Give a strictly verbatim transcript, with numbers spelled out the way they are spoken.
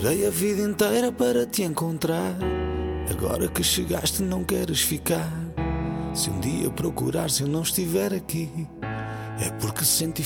Esperei a vida inteira para te encontrar. Agora que chegaste não queres ficar. Se um dia procurares e eu não estiver aqui, é porque senti